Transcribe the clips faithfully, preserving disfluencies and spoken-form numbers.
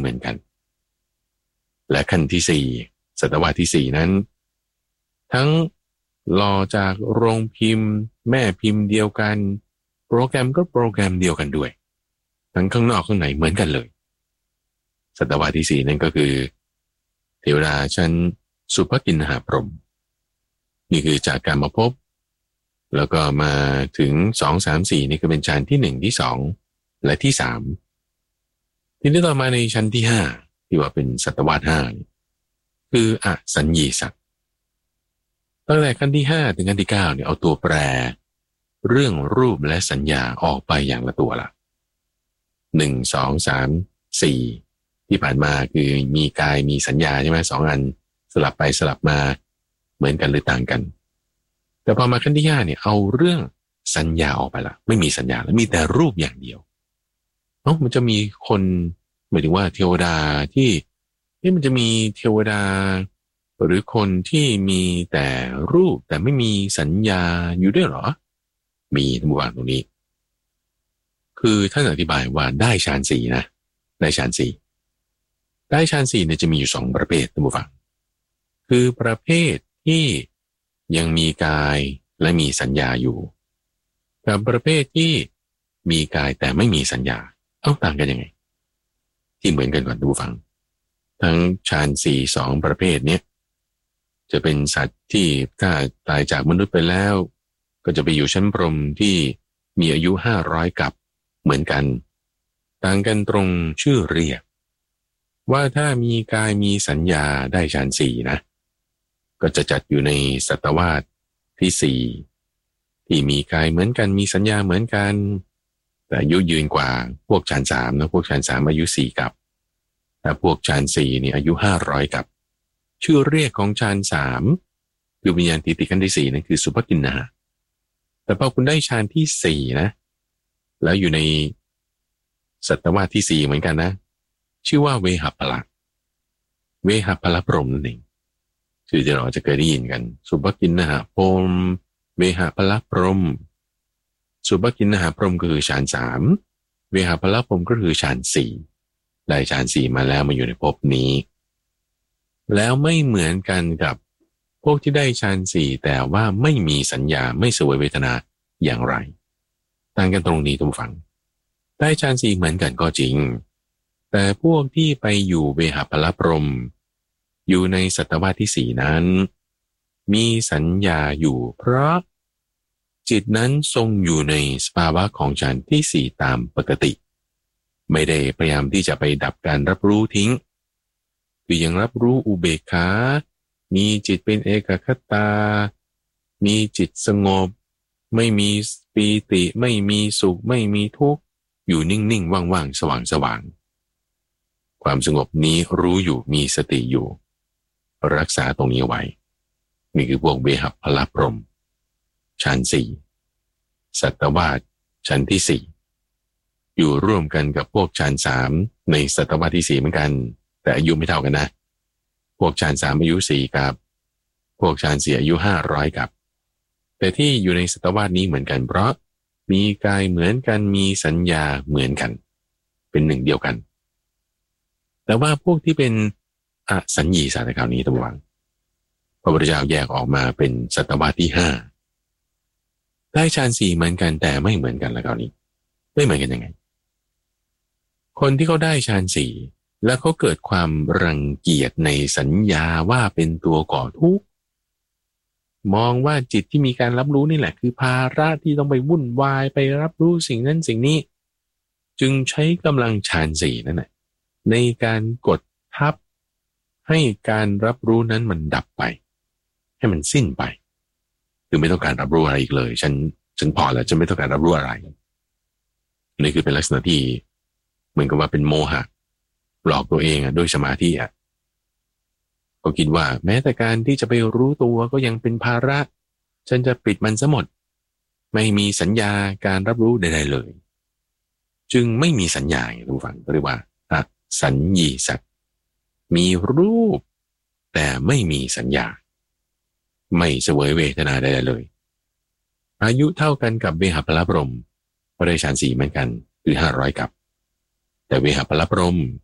เหมือนกันและขั้นที่สี่ศตวรรษที่สี่นั้นทั้งหล่อจากโรงพิมพ์แม่พิมพ์เดียวกันโปรแกรมก็โปรแกรมเดียวกันด้วยทั้งข้างนอกข้างในเหมือนกันเลยศตวรรษที่สี่นั่นก็คือเทวดาชั้นสุภกินหพรหมนี่คือจากการมาพบแล้วก็มาถึงสองสามสี่นี่ก็เป็นชั้นที่หนึ่งที่สองและที่สามทีนี้ต่อมาในชั้นที่ห้าที่ว่าเป็นศตวรรษห้าคืออสัญญีสัตว์ตั้งแต่ขั้นที่ห้าถึงขั้นที่เก้าเนี่ยเอาตัวแปรเรื่องรูปและสัญญาออกไปอย่างละตัวละหนึ่งสองสามสี่ที่ผ่านมาคือมีกายมีสัญญาใช่ไหมสองอันสลับไปสลับมาเหมือนกันหรือต่างกันแต่พอมาขั้นที่ห้าเนี่ยเอาเรื่องสัญญาออกไปละไม่มีสัญญาแล้วมีแต่รูปอย่างเดียวเอ้ามันจะมีคนหมายถึงว่าเทวดาที่นี่มันจะมีเทวดาหรือคนที่มีแต่รูปแต่ไม่มีสัญญาอยู่ด้วยเหรอมีท่านผู้ฟังตรงนี้คือท่านอธิบายว่าได้ฌานสี่นะได้ฌานสี่ได้ฌานสี่เนี่ยจะมีอยู่สองประเภทท่านผู้ฟังคือประเภทที่ยังมีกายและมีสัญญาอยู่กับประเภทที่มีกายแต่ไม่มีสัญญาเอ้าต่างกันยังไงที่เหมือนกันก่อนท่านผู้ฟังทั้งฌานสี่สองประเภทนี้จะเป็นสัตว์ที่ถ้าตายจากมนุษย์ไปแล้วก็จะไปอยู่ชั้นพรหมที่มีอายุห้าร้อยกับเหมือนกันต่างกันตรงชื่อเรียกว่าถ้ามีกายมีสัญญาได้ฌานสี่นะก็จะจัดอยู่ในศตวรรษที่สี่ที่มีกายเหมือนกันมีสัญญาเหมือนกันแต่อายุยืนกว่าพวกฌานสามนะพวกฌานสามอายุสี่กับแต่พวกฌานสี่นี่อายุห้าร้อยกับชื่อเรียกของฌานสามคือวิญญาณทิฏฐิขั้นที่สี่นั่นคือสุภกินนะแต่พอคุณได้ฌานที่สี่นะแล้วอยู่ในศตวรรษที่สี่เหมือนกันนะชื่อว่าเวหัพพละเวหัพพละพรหมนั่นเองชื่อที่เราจะเคยได้ยินกันสุภกินนะพรหมเวหัพพละพรหมสุภกินนะพรหมก็คือฌานสามเวหัพพละพรหมก็คือฌานสี่ได้ฌานสี่มาแล้วมาอยู่ในภพนี้แล้วไม่เหมือนกันกับพวกที่ได้ฌานสี่แต่ว่าไม่มีสัญญาไม่เสวยเวทนาอย่างไรต่างกันตรงนี้ทุกฝั่งได้ฌานสี่เหมือนกันก็จริงแต่พวกที่ไปอยู่เวหัพพละพรหมอยู่ในศตวรรษที่สี่นั้นมีสัญญาอยู่เพราะจิตนั้นทรงอยู่ในสภาวะของฌานที่สี่ตามปกติไม่ได้พยายามที่จะไปดับการรับรู้ทิ้งคือยังรับรู้อุเบกขามีจิตเป็นเอกคตามีจิตสงบไม่มีปีติไม่มีสุขไม่มีทุกข์อยู่นิ่งๆว่างๆสว่างๆความสงบนี้รู้อยู่มีสติอยู่รักษาตรงนี้ไว้นี่คือพวกเวหัพพละพรหมชั้นสี่สัตวรรษชั้นที่สี่อยู่ร่วมกันกับพวกฌานสามในศตวรรษที่สี่เหมือนกันแต่อายุไม่เท่ากันนะพวกฌานสามอายุสี่กับพวกฌานสี่อายุห้าร้อยกับแต่ที่อยู่ในศตวรรษนี้เหมือนกันเพราะมีกายเหมือนกันมีสัญญาเหมือนกันเป็นหนึ่งเดียวกันแต่ว่าพวกที่เป็นอสัญญีสัตว์ในคราวนี้ต้องระวังพระพุทธเจ้าแยกออกมาเป็นศตวรรษที่ห้าได้ฌานสี่เหมือนกันแต่ไม่เหมือนกันแล้วคราวนี้ไม่เหมือนกันยังไงคนที่เขาได้ฌานสี่แล้วเขาเกิดความรังเกียจในสัญญาว่าเป็นตัวก่อทุกข์มองว่าจิตที่มีการรับรู้นี่แหละคือภาระที่ต้องไปวุ่นวายไปรับรู้สิ่งนั้นสิ่งนี้จึงใช้กำลังฌานสี่นั่นแหละในการกดทับให้การรับรู้นั้นมันดับไปให้มันสิ้นไปคือไม่ต้องการรับรู้อะไรอีกเลยฉันฉันพอแล้วฉันไม่ต้องการรับรู้อะไรนี่คือเป็นลักษณะที่เหมือนกับว่าเป็นโมหะหลอกตัวเองอ่ะด้วยสมาธิอ่ะก็คิดว่าแม้แต่การที่จะไปรู้ตัวก็ยังเป็นภาระฉันจะปิดมันซะหมดไม่มีสัญญาการรับรู้ใดๆเลยจึงไม่มีสัญญาทุกฝั่งเรียกว่าอสัญญีสัตว์มีรูปแต่ไม่มีสัญญาไม่เสวยเวทนาใดๆเลยอายุเท่ากันกับเวหัพพละพรหมเพราะได้ฌานสี่เหมือนกันคือห้าร้อยกับแต่เวหัพพละพรหม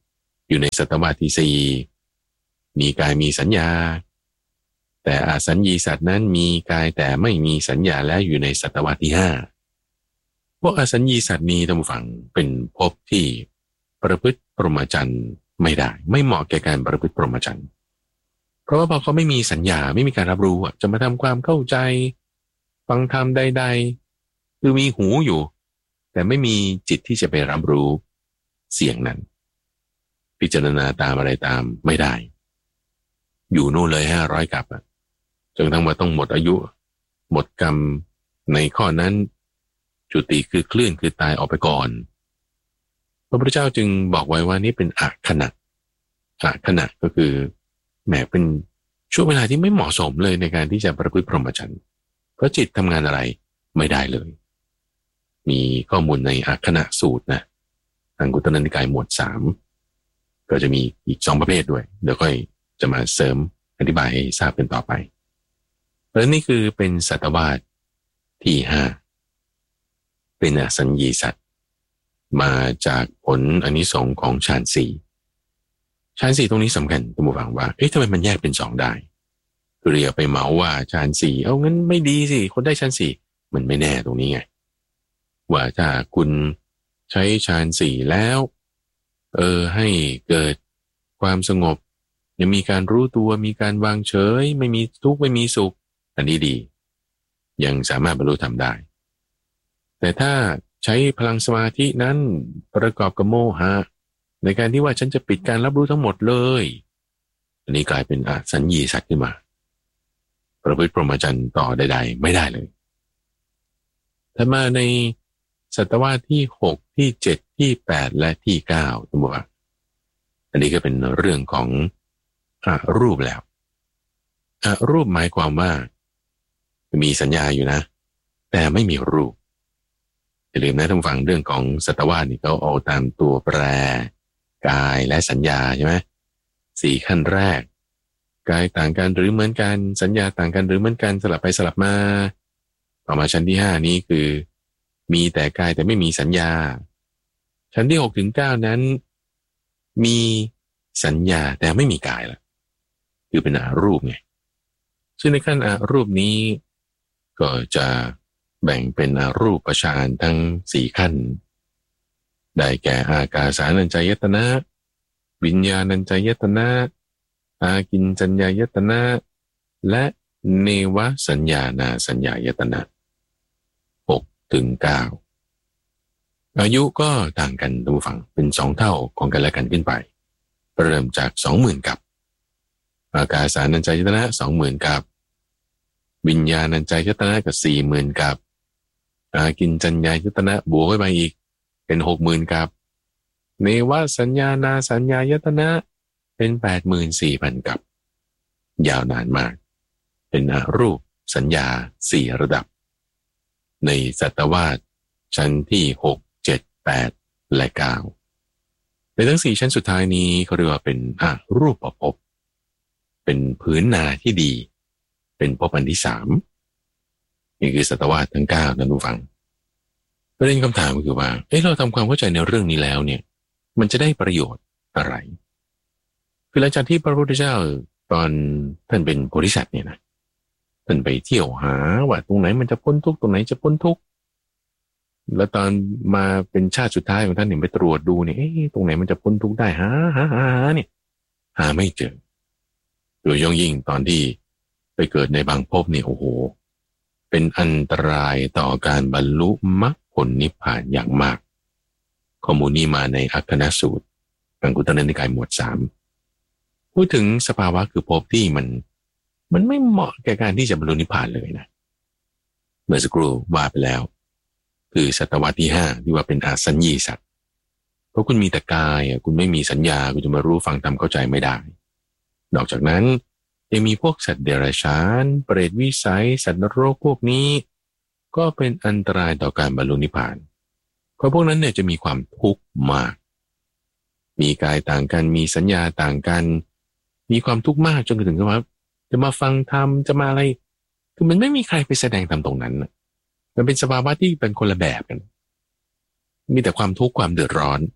อยู่ในศตวรรษที่สี่มีกายมีสัญญาแต่อสัญญีสัตว์นั้นมีกายแต่ไม่มีสัญญาและอยู่ในศตวรรษที่ห้าพวกอสัญญีสัตว์นี้ท่านผู้ฟังเป็นภพที่ประพฤติพรหมจรรย์ไม่ได้ไม่เหมาะแก่การประพฤติพรหมจรรย์เพราะว่าพอเขาไม่มีสัญญาไม่มีการรับรู้จะมาทำความเข้าใจฟังธรรมใดๆคือมีหูอยู่แต่ไม่มีจิตที่จะไปรับรู้เสียงนั้นพิจารณาตามอะไรตามไม่ได้อยู่นู่นเลยห้าร้อยกับจนทั้งว่าต้องหมดอายุหมดกรรมในข้อนั้นจุติคือคลื่นคือตายออกไปก่อนพระพุทธเจ้าจึงบอกไว้ว่านี่เป็นอขณะอขณะก็คือแหมเป็นช่วงเวลาที่ไม่เหมาะสมเลยในการที่จะประพฤติพรหมจรรย์เพราะจิตทำงานอะไรไม่ได้เลยมีข้อมูลในอขณะสูตรนะทางกุตตรนิกายหมวดสามก็จะมีอีกสองประเภทด้วยเดี๋ยวค่อยจะมาเสริมอธิบายให้ทราบกันต่อไปเพราะนี่คือเป็นศตวรรษที่ห้าเป็นอสัญญีสัตว์มาจากผลอานิสงส์ของฌานสี่ฌานสี่ตรงนี้สำคัญท่านผู้ฟังว่าเอ๊ะทำไมมันแยกเป็นสองได้คืออย่าไปเหมาว่าฌานสี่เอางั้นไม่ดีสิคนได้ฌานสี่มันไม่แน่ตรงนี้ไงว่าถ้าคุณใช้ฌานสี่แล้วเออให้เกิดความสงบยังมีการรู้ตัวมีการวางเฉยไม่มีทุกข์ไม่มีสุขอันนี้ดียังสามารถบรรลุธรรมได้แต่ถ้าใช้พลังสมาธินั้นประกอบกับโมหะในการที่ว่าฉันจะปิดการรับรู้ทั้งหมดเลยอันนี้กลายเป็นอสัญญีสัตว์ขึ้นมาประพฤติพรหมจรรย์ต่อใดๆไม่ได้เลยถ้ามาในศตวรรษที่หกที่เจ็ดที่แปดและที่เก้าท่านบอกว่าอันนี้ก็เป็นเรื่องของอรูปแล้วอรูปหมายความว่ามีสัญญาอยู่นะแต่ไม่มีรูปอย่าลืมนะท่านฟังเรื่องของศตวรรษนี่เขาเอาตามตัวแปรกายและสัญญาใช่ไหมสี่ขั้นแรกกายต่างกันหรือเหมือนกันสัญญาต่างกันหรือเหมือนกันสลับไปสลับมาต่อมาชั้นที่ห้านี้คือมีแต่กายแต่ไม่มีสัญญาชั้นที่หกถึงเก้านั้นมีสัญญาแต่ไม่มีกายละคือเป็นอรูปไงซึ่งในขั้นอรูปนี้ก็จะแบ่งเป็นอรูปฌานทั้งสี่ขั้นได้แก่อากาสานัญจายตนะวิญญาณัญจายตนะอากินจัญญายตนะและเนวสัญญานาสัญญายตนะหกถึงเก้าอายุก็ต่างกันดูฝั่งเป็นสองเท่าของกันและกันขึ้นไปเริ่มจากสองหมื่นกับอากาสานัญจายตนะสองหมื่นกับวิญญาณัญจายตนะกับสี่หมื่นกับอากินจัญญายตนะบวกเข้าไปอีกเป็นหกหมื่นกับเนวสัญญานาสัญญายตนะเป็นแปดหมื่นสี่พันกับยาวนานมากเป็นอรูปสัญญาสี่ระดับในศตวรรษชั้นที่หกเจ็ดแปดและเก้าในทั้งสี่ชั้นสุดท้ายนี้เขาเรียกว่าเป็นอรูปภพเป็นพื้นนาที่ดีเป็นภพอันที่สามนี่คือศตวรรษทั้งเก้าท่านผู้ฟังประเด็นคำถามก็คือว่าเอ๊ะเราทำความเข้าใจในเรื่องนี้แล้วเนี่ยมันจะได้ประโยชน์อะไรคือหลังจากที่พระพุทธเจ้าตอนท่านเป็นโพธิสัตว์เนี่ยนะท่านไปเที่ยวหาว่าตรงไหนมันจะพ้นทุกข์ตรงไหนจะพ้นทุกข์แล้วตอนมาเป็นชาติสุดท้ายของท่านเนี่ยไปตรวจดูเนี่ยเอ๊ะตรงไหนมันจะพ้นทุกข์ได้หาหาหาหาเนี่ยหาไม่เจอโดยยิ่งตอนที่ไปเกิดในบางภพเนี่ยโอ้โหเป็นอันตรายต่อการบรรลุมรรคผลนิพพานอย่างมากข้อมูลนี้มาในอัคคณสูตรอังคุตรนิกายหมวดสามพูดถึงสภาวะคือภพที่มันมันไม่เหมาะแก่การที่จะบรรลุนิพพานเลยนะเมื่อสักครู่ว่าไปแล้วคือศตวรรษที่ห้าที่ว่าเป็นอสัญญีสัตว์เพราะคุณมีแต่กายคุณไม่มีสัญญาคุณจะมารู้ฟังทำเข้าใจไม่ได้นอกจากนั้นยังมีพวกสัตว์เดรัจฉานเปรตวิสัยสัตว์นรกพวกนี้ก็เป็นอันตรายต่อการบรรลุนิพพานเพราะพวกนั้นเนี่ยจะมีความทุกข์มากมีกายต่างกันมีสัญญาต่างกันมีความทุกข์มากจนถึงกับว่าจะมาฟังธรรมจะมาอะไรคือมันไม่มีใครไปแสดงธรรมตรงนั้นมันเป็นสภาวะที่เป็นคนละแบบกันมีแต่ความทุกข์ความเดือดร้อน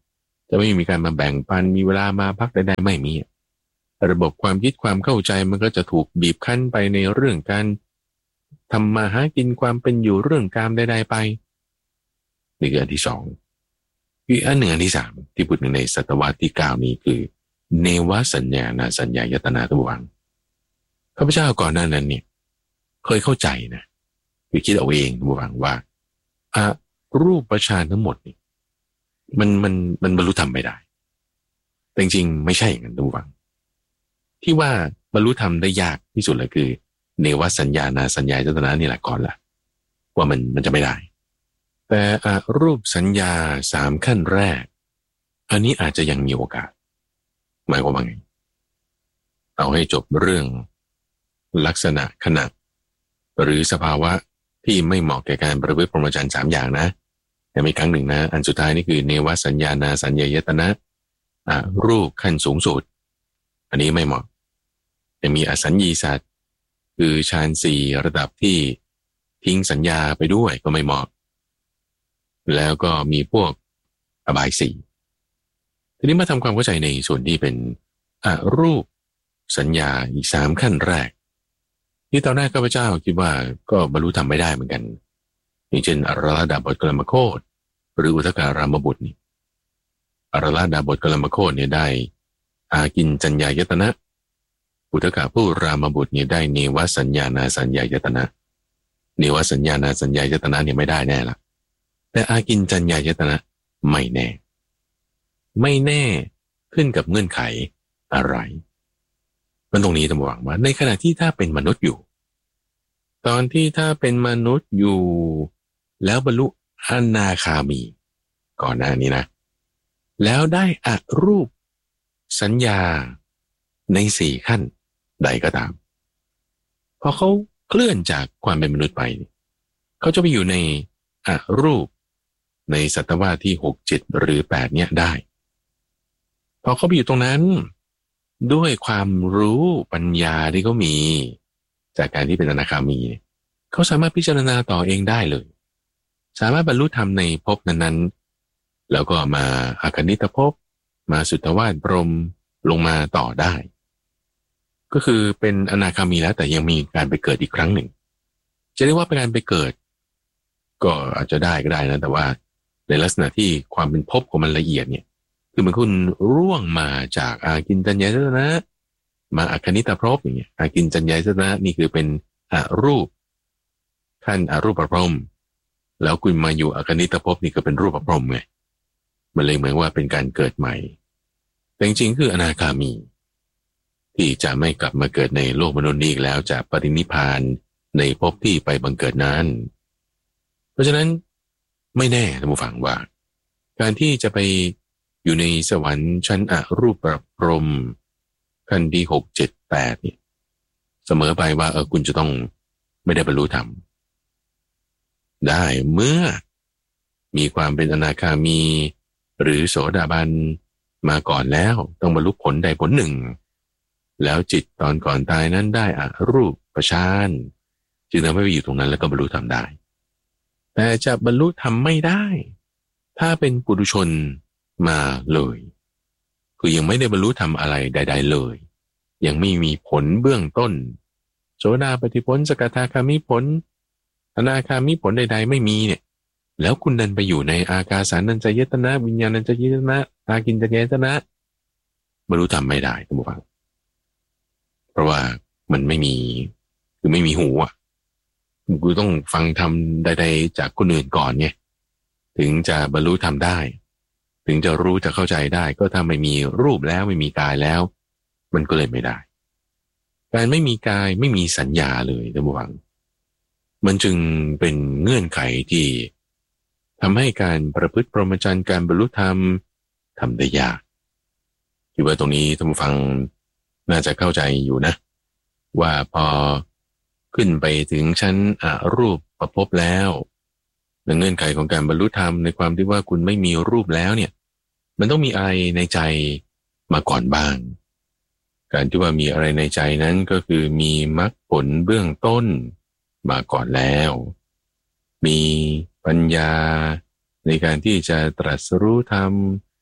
จะไม่มีการมาแบ่งปันมีเวลามาพักใดๆไม่มีระบบความคิดความเข้าใจมันก็จะถูกบีบคั้นไปในเรื่องการทำมาหากินความเป็นอยู่เรื่องการใดๆไปนี่คืออันที่สองอีกอันหนึ่งอันที่สามที่พูดถึงในศตวรรษที่เก้านี้คือเนวสัญญานาสัญญายตนาทุวังข้าพเจ้าก่อนหน้านั้นเนี่ยเคยเข้าใจนะคือคิดเอาเองทุวังว่าอ่ะรูปประชานทั้งหมดนี่มันมันมันบรรลุธรรมไม่ได้แต่จริงๆไม่ใช่อย่างนั้นทุวังที่ว่าบรรลุธรรมได้ยากที่สุดเลยคือเนวสัญญานาสัญญายตนานี่แหละก่อนละว่ามันมันจะไม่ได้แต่อรูปสัญญาสามขั้นแรกอันนี้อาจจะยังมีโอกาสหมายความว่าไงเอาให้จบเรื่องลักษณะขณะหรือสภาวะที่ไม่เหมาะแก่การประพฤติพรหมจรรย์สามอย่างนะแต่มีครั้งหนึ่งนะอันสุดท้ายนี่คือเนวสัญญานาสัญญายตนะอ่ารูปขั้นสูงสุดอันนี้ไม่เหมาะจะมีอสัญญีสัตว์คือฌานสี่ระดับที่ทิ้งสัญญาไปด้วยก็ไม่เหมาะแล้วก็มีพวกอบายสี่ทีนี้มาทำความเข้าใจในส่วนที่เป็นอรูปสัญญาอีกสามขั้นแรกที่ตอนแรกข้าพเจ้าคิดว่าก็บรรลุธรรมไม่ได้เหมือนกันอย่างเช่นอรลดาบทกลมโคตหรืออุทการามบุตรนี่อรลดาบทกลมโคตเนี่ยได้อากินจัญญายตนะอุทกาผู้รามบุตรเนี่ยได้เนวสัญญานาสัญญายตนะเนวสัญญานาสัญญายตนะเนี่ยไม่ได้แน่ละแต่อากินจัญญายตนะไม่แน่ไม่แน่ขึ้นกับเงื่อนไขอะไรมันตรงนี้ต้องบอกว่าในขณะที่ถ้าเป็นมนุษย์อยู่ตอนที่ถ้าเป็นมนุษย์อยู่แล้วบรรลุอนาคามีก่อนหน้านี้นะแล้วได้อรูปสัญญาในสี่ขั้นใดก็ตามพอเขาเคลื่อนจากความเป็นมนุษย์ไปเขาจะไปอยู่ในอรูปในศตวรรษที่หกเจ็ดหรือแปดเนี่ยได้พอเขาไปอยู่ตรงนั้นด้วยความรู้ปัญญาที่เขามีจากการที่เป็นอนาคามีเขาสามารถพิจารณาต่อเองได้เลยสามารถบรรลุธรรมในภพนั้นๆแล้วก็มาอาคณิตภพมาสุตตวาสพรหมลงมาต่อได้ก็คือเป็นอนาคามีแล้วแต่ยังมีการไปเกิดอีกครั้งหนึ่งจะเรียกว่าเป็นการไปเกิดก็อาจจะได้ก็ได้นะแต่ว่าในลักษณะที่ความเป็นภพของมันละเอียดเนี่ยคือเหมือนคุณร่วงมาจากอากินจัญญายตนะมาอาคณิตภพอย่างเงี้ยอากินจัญญายตนะนี่คือเป็นอรูปขั้นอรูปพรหมแล้วคุณมาอยู่อาคณิตภพนี่ก็เป็นรูปพรหมไงมันเลยเหมือนว่าเป็นการเกิดใหม่แต่จริงๆคืออนาคามีที่จะไม่กลับมาเกิดในโลกมนุษย์นี้อีกแล้วจะปรินิพพานในภพที่ไปบังเกิดนั้นเพราะฉะนั้นไม่แน่ท่านผู้ฟังว่าการที่จะไปอยู่ในสวรรค์ชั้นอรูปพรหมขั้นที่หกเจ็ดแปดเนี่ยเสมอไปว่าเออคุณจะต้องไม่ได้บรรลุธรรมได้เมื่อมีความเป็นอนาคามีหรือโสดาบันมาก่อนแล้วต้องบรรลุผลใดผลหนึ่งแล้วจิตตอนก่อนตายนั้นได้อรูปฌานจึงทำให้ไปอยู่ตรงนั้นแล้วก็บรรลุธรรมได้แต่จะบรรลุธรรมไม่ได้ถ้าเป็นปุถุชนมาเลยคือยังไม่ได้บรรลุธรรมอะไรใดๆเลยยังไม่มีผลเบื้องต้นโสดาปัตติผลสกทาคามิผลอนาคามิผลใดๆไม่มีเนี่ยแล้วคุณดันไปอยู่ในอากาสานัญจายตนะวิญญาณัญจายตนะอากินจัญญายตนะบรรลุธรรมไม่ได้ท่านผู้ฟังเพราะว่ามันไม่มีคือไม่มีหูอ่ะกูต้องฟังธรรมใดๆจากคนอื่นก่อนไงถึงจะบรรลุธรรมได้ถึงจะรู้จะเข้าใจได้ก็ถ้าไม่มีรูปแล้วไม่มีกายแล้วมันก็เลยไม่ได้การไม่มีกายไม่มีสัญญาเลยท่านผู้ฟังมันจึงเป็นเงื่อนไขที่ทำให้การประพฤติพรหมจรรย์การบรรลุธรรมทำได้ยากคิดว่าตรงนี้ท่านผู้ฟังน่าจะเข้าใจอยู่นะว่าพอขึ้นไปถึงชั้นอรูปประพบแล้วในเงื่อนไขของการบรรลุธรรมในความที่ว่าคุณไม่มีรูปแล้วเนี่ยมันต้องมีอะไรในใจมาก่อนบ้างการที่ว่ามีอะไรในใจนั้นก็คือมีมรรคผลเบื้องต้นมาก่อนแล้วมีปัญญาในการที่จะตรัสรู้ธรรม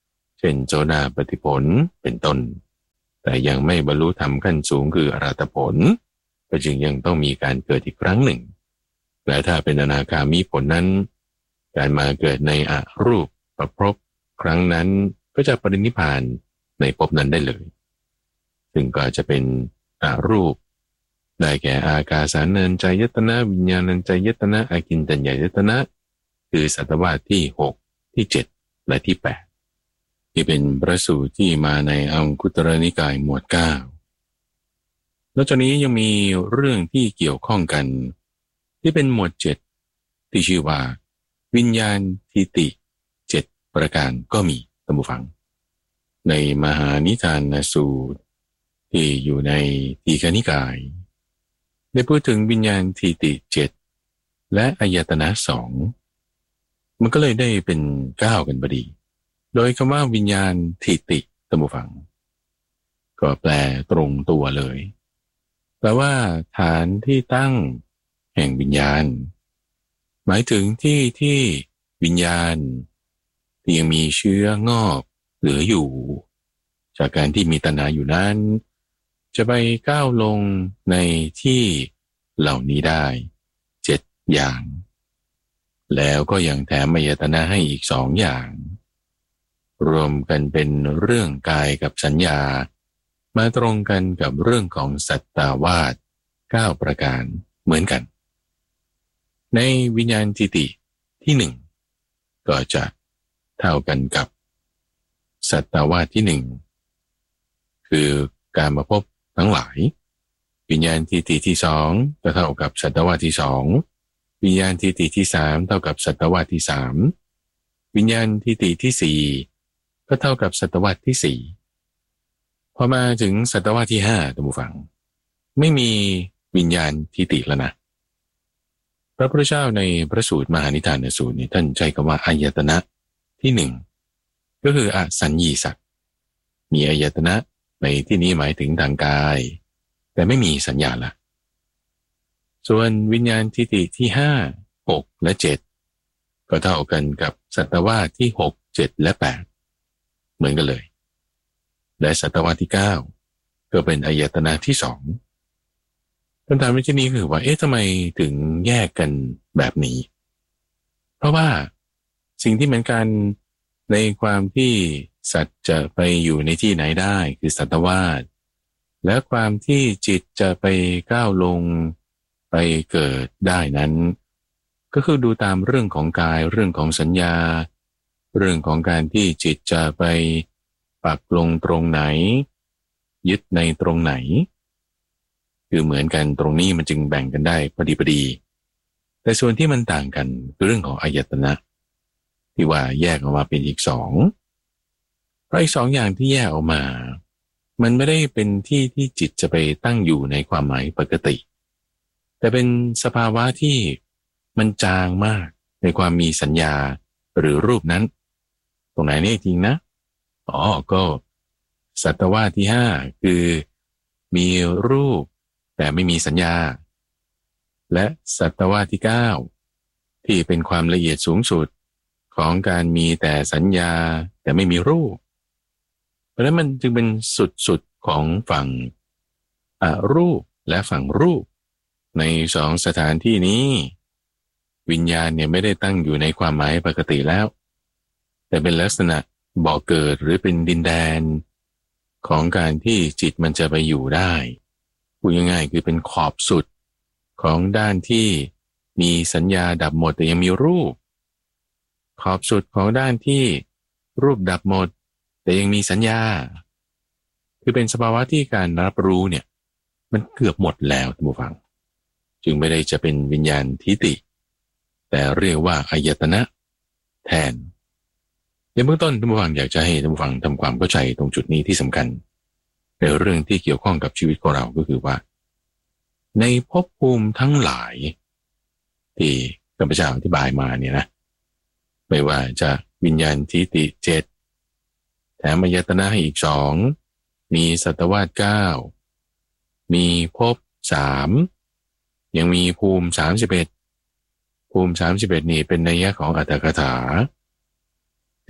ช่นโสดาปัตติผลเป็นต้นแต่ยังไม่บรรลุธรรมขั้นสูงคืออรหัตผลก็จึงยังต้องมีการเกิดอีกครั้งหนึ่งและถ้าเป็นอนาคามีผลนั้นการมาเกิดในอรูปประพบครั้งนั้นก็จะปรินิพพานในภพนั้นได้เลยซึ่งก็จะเป็นอรูปได้แก่อากาสานัญจายตนะวิญญาณัญจายตนะอากินจัญญายตนะคือสัตวาสที่หกที่เจ็ดและที่แปดที่เป็นพระสูตรที่มาในอังคุตรนิกายหมวดเก้านอกจากนี้ยังมีเรื่องที่เกี่ยวข้องกันที่เป็นหมวดเจ็ดที่ชื่อว่าวิญญาณทิฏฐิเจ็ดประการก็มีท่านผู้ฟังในมหานิทานสูตรที่อยู่ในทีฆนิกายได้พูดถึงวิญญาณทิฏฐิเจ็ดและอายตนะสองมันก็เลยได้เป็นเก้ากันพอดีโดยคำว่าวิญญาณทิฏฐิท่านผู้ฟังก็แปลตรงตัวเลยแปลว่าฐานที่ตั้งแห่งวิญญาณหมายถึงที่ที่วิญญาณที่ยังมีเชื้องอกเหลืออยู่จากการที่มีตัณหาอยู่นั้นจะไปก้าวลงในที่เหล่านี้ได้เจ็ดอย่างแล้วก็ยังแถมอายตนะให้อีกสองอย่างรวมกันเป็นเรื่องกายกับสัญญามาตรงกันกับเรื่องของสัตตาวาสเก้าประการเหมือนกันในวิญญาณทิฏฐิที่หนึ่งก็จะเท่ากันกับสัตตาวาสที่หนึ่งคือการมาพบทั้งหลายวิญญาณทิฏฐิที่สองก็เท่ากับสัตตาวาสที่สองวิญญาณทิฏฐิที่สามเท่ากับสัตตาวาสที่สามวิญญาณทิฏฐิที่สี่ก็เท่ากับสัตตวาสที่สี่พอมาถึงสัตวาสที่ห้าท่านผู้ฟังไม่มีวิญญาณทิฏฐิแล้วนะพระพุทธเจ้าในพระสูตรมหานิทานสูตรนี้ท่านใช้คำว่าอายตนะที่หนึ่งก็คืออสัญญีสัตว์มีอายตนะในที่นี้หมายถึงทางกายแต่ไม่มีสัญญาละส่วนวิญญาณทิฏฐิที่ห้า หกและเจ็ดก็เท่ากันกับสัตวาสที่หก เจ็ดและแปดเหมือนกันเลยและสัตวาสที่เก้าก็เป็นอายตนะที่สองคำถามในที่นี้คือว่าเอ๊ะทำไมถึงแยกกันแบบนี้เพราะว่าสิ่งที่เหมือนกันในความที่สัตว์จะไปอยู่ในที่ไหนได้คือสัตวาสและความที่จิตจะไปก้าวลงไปเกิดได้นั้นก็คือดูตามเรื่องของกายเรื่องของสัญญาเรื่องของการที่จิตจะไปปักลงตรงไหนยึดในตรงไหนคือเหมือนกันตรงนี้มันจึงแบ่งกันได้พอดีพอดีแต่ส่วนที่มันต่างกันคือเรื่องของอายตนะที่ว่าแยกออกมาเป็นอีกสองเพราะอีกสองอย่างที่แยกออกมามันไม่ได้เป็นที่ที่จิตจะไปตั้งอยู่ในความหมายปกติแต่เป็นสภาวะที่มันจางมากในความมีสัญญาหรือรูปนั้นตรงไหนนี่จริงนะอ๋อก็สัตวาสที่ห้าคือมีรูปแต่ไม่มีสัญญาและสัตวาสที่เก้าที่เป็นความละเอียดสูงสุดของการมีแต่สัญญาแต่ไม่มีรูปเพราะฉะนั้นมันจึงเป็นสุดๆของฝั่งอรูปและฝั่งรูปในสองสถานที่นี้วิญญาณเนี่ยไม่ได้ตั้งอยู่ในความหมายปกติแล้วแต่เป็นลักษณะบ่อเกิดหรือเป็นดินแดนของการที่จิตมันจะไปอยู่ได้พูดง่ายๆคือเป็นขอบสุดของด้านที่มีสัญญาดับหมดแต่ยังมีรูปขอบสุดของด้านที่รูปดับหมดแต่ยังมีสัญญาคือเป็นสภาวะที่การรับรู้เนี่ยมันเกือบหมดแล้วท่านผู้ฟังจึงไม่ได้จะเป็นวิญญาณทิฏฐิแต่เรียกว่าอายตนะแทนในเบื้องต้นท่านผู้ฟังอยากจะให้ท่านผู้ฟังทำความเข้าใจตรงจุดนี้ที่สำคัญในเรื่องที่เกี่ยวข้องกับชีวิตของเราก็คือว่าในภพภูมิทั้งหลายที่ข้าพเจ้าอธิบายมาเนี่ยนะไม่ว่าจะวิญญาณทิฏฐิเจ็ดแถมอายตนะให้อีกสองมีสัตวาสเก้ามีภพสามยังมีภูมิสามสิบเอ็ดภูมิสามสิบเอ็ดนี่เป็นนัยยะของอัตถกถาที่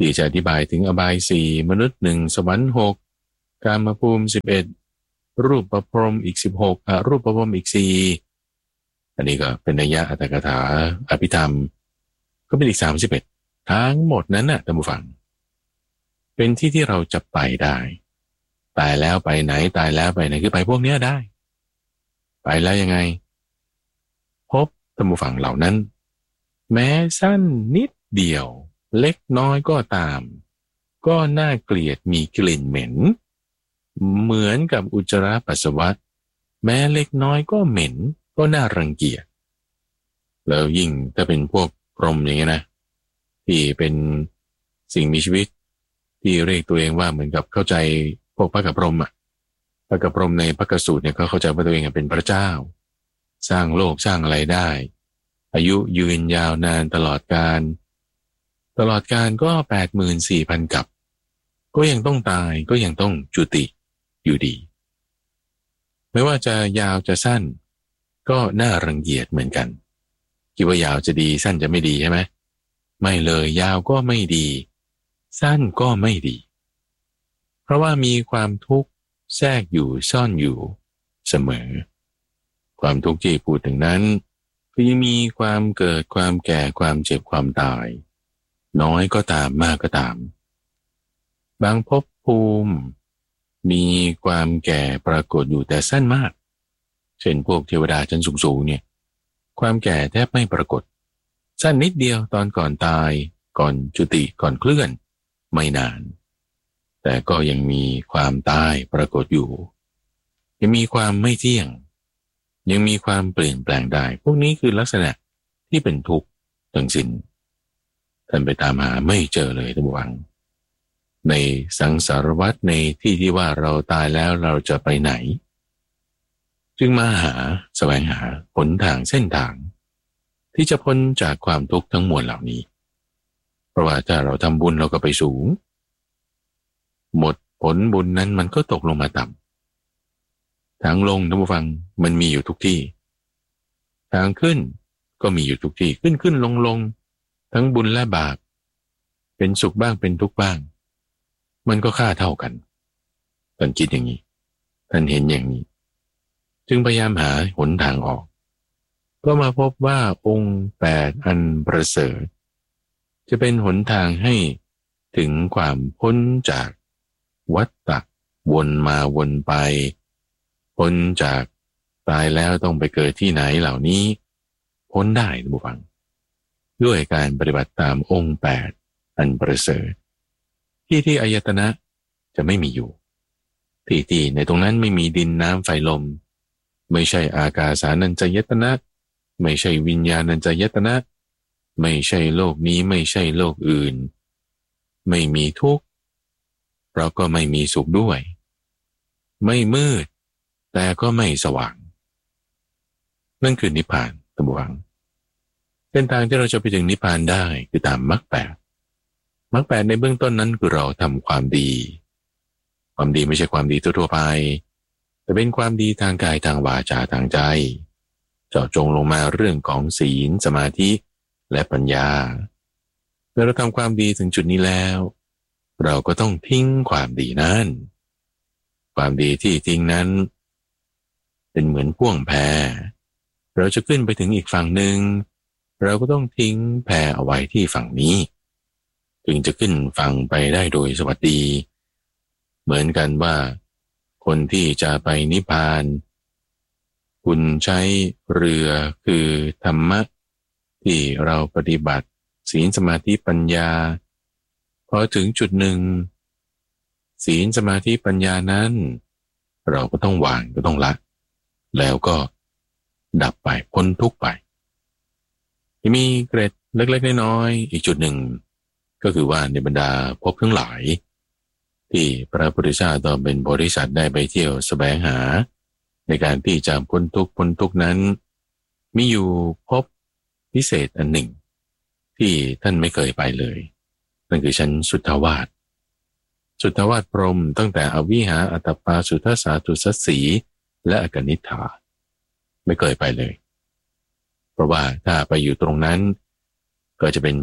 ที่จะอธิบายถึงอบายสี่มนุษย์หนึ่งสวรรค์หกกามภูมิสิบเอ็ดรูปประพรหมอีกสิบหกอรูปประพรหมอีกสี่อันนี้ก็เป็นนัยยะอัตถกถาอภิธรรมก็เป็นอีกสามสิบเอ็ดทั้งหมดนั้นน่ะท่านผู้ฟังเป็นที่ที่เราจะไปได้ตายแล้วไปไหนตายแล้วไปไหนคือไปพวกเนี้ยได้ไปแล้วยังไงพบท่านผู้ฟังเหล่านั้นแม้สั้นนิดเดียวเล็กน้อยก็ตามก็น่าเกลียดมีกลิ่นเหม็นเหมือนกับอุจจาระปัสสาวะแม้เล็กน้อยก็เหม็นก็น่ารังเกียจแล้วยิ่งถ้าเป็นพวกพรหมอย่างเงี้ยนะที่เป็นสิ่งมีชีวิตที่เรียกตัวเองว่าเหมือนกับเข้าใจพวกพระกับพรหมอ่ะพระกับพรหมในพระกสูตรเนี่ยก็เข้าใจว่าตัวเองเป็นพระเจ้าสร้างโลกสร้างอะไรได้อายุยืนยาวนานตลอดกาลตลอดกาลก็ แปดหมื่นสี่พัน กับก็ยังต้องตายก็ยังต้องจุติอยู่ดีไม่ว่าจะยาวจะสั้นก็น่ารังเกียจเหมือนกันคิดว่ายาวจะดีสั้นจะไม่ดีใช่ไหมไม่เลยยาวก็ไม่ดีสั้นก็ไม่ดีเพราะว่ามีความทุกข์แทรกอยู่ซ่อนอยู่เสมอความทุกข์ที่พูดถึงนั้นก็ยังมีความเกิดความแก่ความเจ็บความตายน้อยก็ตามมากก็ตามบางภพภูมิมีความแก่ปรากฏอยู่แต่สั้นมากเช่นพวกเทวดาชั้นสูงๆเนี่ยความแก่แทบไม่ปรากฏสั้นนิดเดียวตอนก่อนตายก่อนจุติก่อนเคลื่อนไม่นานแต่ก็ยังมีความตายปรากฏอยู่ยังมีความไม่เที่ยงยังมีความเปลี่ยนแปลงได้พวกนี้คือลักษณะที่เป็นทุกข์ทั้งสิ้นท่านไปตามหาไม่เจอเลยท่านผู้ฟังในสังสารวัฏในที่ที่ว่าเราตายแล้วเราจะไปไหนจึงมาหาแสวงหาหนทางเส้นทางที่จะพ้นจากความทุกข์ทั้งมวลเหล่านี้เพราะว่าถ้าเราทำบุญเราก็ไปสูงหมดผลบุญนั้นมันก็ตกลงมาต่ำทางลงท่านผู้ฟังมันมีอยู่ทุกที่ทางขึ้นก็มีอยู่ทุกที่ขึ้นขึ้นลงลงทั้งบุญและบาปเป็นสุขบ้างเป็นทุกข์บ้างมันก็ค่าเท่ากันท่านคิดอย่างนี้ท่านเห็นอย่างนี้จึงพยายามหาหนทางออกก็มาพบว่าองค์แปดอันประเสริฐจะเป็นหนทางให้ถึงความพ้นจากวัฏฏะวนมาวนไปพ้นจากตายแล้วต้องไปเกิดที่ไหนเหล่านี้พ้นได้ท่านผู้ฟังด้วยการปฏิบัติตามองค์แปดอันประเสริฐที่ที่อายตนะจะไม่มีอยู่ที่ที่ในตรงนั้นไม่มีดินน้ำไฟลมไม่ใช่อากาสานัญจายตนะไม่ใช่วิญญาณัญจายตนะไม่ใช่โลกนี้ไม่ใช่โลกอื่นไม่มีทุกข์เราก็ไม่มีสุขด้วยไม่มืดแต่ก็ไม่สว่างนั่นคือนิพพานท่านผู้ฟังเส้นทางที่เราจะไปถึงนิพพานได้คือตามมรรคแปดมรรคแปดในเบื้องต้นนั้นคือเราทำความดีความดีไม่ใช่ความดีทั่วๆไปแต่เป็นความดีทางกายทางวาจาทางใจเจาะจงลงมาเรื่องของศีลสมาธิและปัญญาเมื่อเราทำความดีถึงจุดนี้แล้วเราก็ต้องทิ้งความดีนั้นความดีที่ทิ้งนั้นเป็นเหมือนพ่วงแพเราจะขึ้นไปถึงอีกฝั่งหนึ่งเราก็ต้องทิ้งแพเอาไว้ที่ฝั่งนี้จึงจะขึ้นฝั่งไปได้โดยสวัสดีเหมือนกันว่าคนที่จะไปนิพพานคุณใช้เรือคือธรรมะที่เราปฏิบัติศีลสมาธิปัญญาพอถึงจุดหนึ่งศีลสมาธิปัญญานั้นเราก็ต้องวางก็ต้องละแล้วก็ดับไปพ้นทุกข์ไปมีเกร็ดเล็กๆน้อยๆอีกจุดหนึ่งก็คือว่าในบรรดาภพทั้งหลายที่พระพุทธเจ้าตอนเป็นโพธิสัตว์ได้ไปเที่ยวแสวงหาในการที่จะพ้นทุกข์พ้นทุกข์นั้นมีอยู่ภพพิเศษอันหนึ่งที่ท่านไม่เคยไปเลยนั่นคือชั้นสุทธาวาสสุทธาวาสพรหมตั้งแต่อวิหาอัตตปาสุทธสาตุสัสสีและอกนิฏฐาไม่เคยไปเลยเพราะว่าถ้าไปอยู่ตรงนั้นก็จะเป็นภพ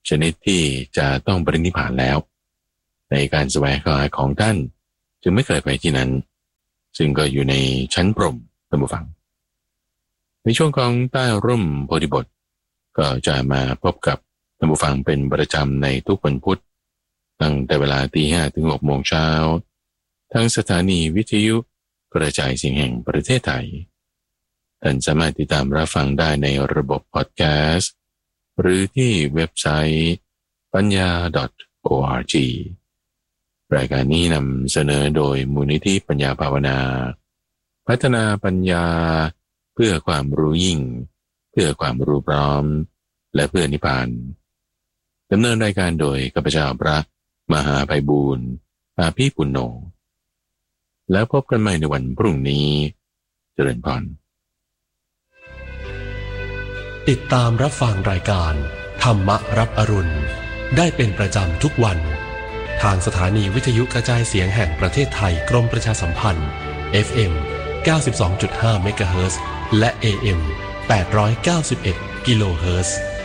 ชนิดที่จะต้องปรินิพพานแล้วในการแสวงหาของท่านจึงไม่เคยไปที่นั้นซึ่งก็อยู่ในชั้นพรหมท่านผู้ฟังในช่วงของใต้ร่มโพธิบทก็จะมาพบกับท่านผู้ฟังเป็นประจำในทุกวันพุธตั้งแต่เวลาตีห้าถึงหกโมงเช้าทั้งสถานีวิทยุกระจายเสียงแห่งประเทศไทยท่านสามารถติดตามรับฟังได้ในระบบพอดแคสต์หรือที่เว็บไซต์ปัญญา .org รายการนี้นำเสนอโดยมูลนิธิปัญญาภาวนาพัฒนาปัญญาเพื่อความรู้ยิ่งเพื่อความรู้พร้อมและเพื่อนิพพานดำเนินรายการโดยข้าพเจ้าพระมหาไพบูลย์อาภีปุณโญแล้วพบกันใหม่ในวันพรุ่งนี้เจริญพรติดตามรับฟังรายการธรรมรับอรุณได้เป็นประจำทุกวันทางสถานีวิทยุกระจายเสียงแห่งประเทศไทยกรมประชาสัมพันธ์ เอฟ เอ็ม เก้าสิบสองจุดห้า เมกะเฮิรตซ์และ เอ เอ็ม แปดร้อยเก้าสิบเอ็ด กิโลเฮิรตซ์